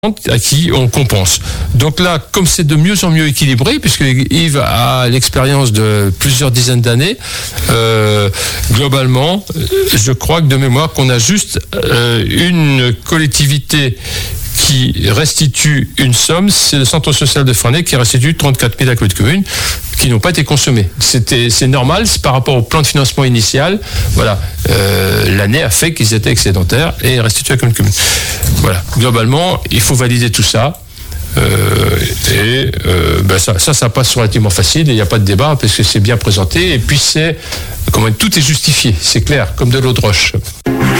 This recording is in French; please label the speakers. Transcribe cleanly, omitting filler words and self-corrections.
Speaker 1: à qui on compense. Donc là, comme c'est de mieux en mieux équilibré, puisque Yves a l'expérience de plusieurs dizaines d'années, globalement, je crois que de mémoire qu'on a juste une collectivité qui restitue une somme, c'est le centre social de Fresnay qui restitue 34 000 à la commune qui n'ont pas été consommés. C'est normal, c'est par rapport au plan de financement initial. Voilà, l'année a fait qu'ils étaient excédentaires et restitués à la commune. Voilà, globalement, il faut valider tout ça. Ça passe relativement facile et il n'y a pas de débat parce que c'est bien présenté et puis tout est justifié, c'est clair, comme de l'eau de roche.